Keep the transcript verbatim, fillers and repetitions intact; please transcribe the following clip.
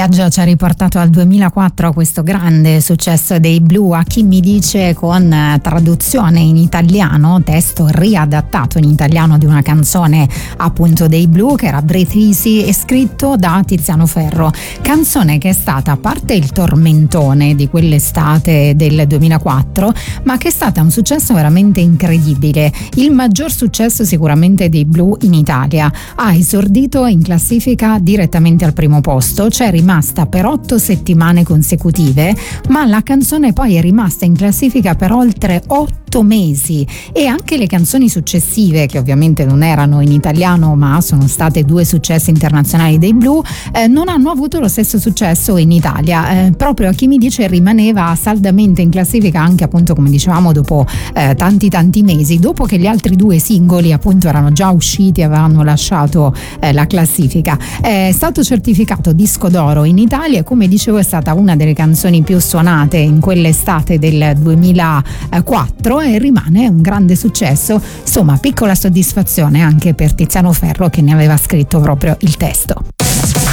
viaggio ci ha riportato al duemilaquattro, a questo grande successo dei Blue, a chi mi dice con traduzione in italiano, testo riadattato in italiano di una canzone appunto dei Blue che era Breathe Easy e scritto da Tiziano Ferro, canzone che è stata, a parte il tormentone di quell'estate del duemilaquattro, ma che è stata un successo veramente incredibile, il maggior successo sicuramente dei Blue in Italia. Ha esordito in classifica direttamente al primo posto, c'è rimasta per otto settimane consecutive, ma la canzone poi è rimasta in classifica per oltre otto mesi, e anche le canzoni successive, che ovviamente non erano in italiano ma sono state due successi internazionali dei Blue, eh, non hanno avuto lo stesso successo in Italia. Eh, proprio a chi mi dice rimaneva saldamente in classifica anche, appunto, come dicevamo, dopo eh, tanti tanti mesi, dopo che gli altri due singoli appunto erano già usciti e avevano lasciato eh, la classifica. È stato certificato disco d'oro in Italia e, come dicevo, è stata una delle canzoni più suonate in quell'estate del duemilaquattro e rimane un grande successo. Insomma, piccola soddisfazione anche per Tiziano Ferro, che ne aveva scritto proprio il testo.